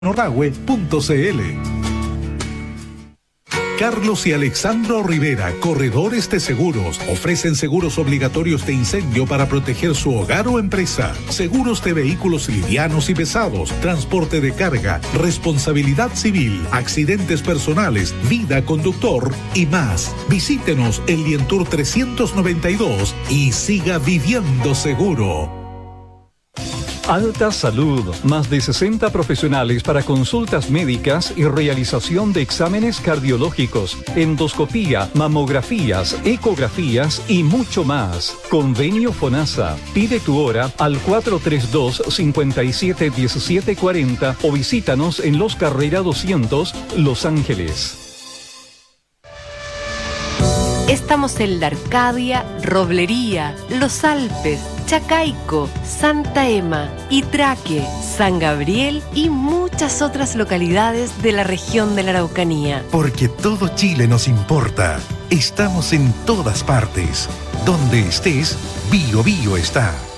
Noragüe.cl. Carlos y Alexandro Rivera, corredores de seguros, ofrecen seguros obligatorios de incendio para proteger su hogar o empresa, seguros de vehículos livianos y pesados, transporte de carga, responsabilidad civil, accidentes personales, vida conductor y más. Visítenos en Lientour 392 y siga viviendo seguro. Alta Salud, más de 60 profesionales para consultas médicas y realización de exámenes cardiológicos, endoscopía, mamografías, ecografías y mucho más. Convenio FONASA. Pide tu hora al 432-571740 o visítanos en Los Carrera 200, Los Ángeles. Estamos en La Arcadia, Roblería, Los Alpes, Chacaico, Santa Ema, Itraque, San Gabriel y muchas otras localidades de la región de la Araucanía. Porque todo Chile nos importa. Estamos en todas partes. Donde estés, Bio Bio está.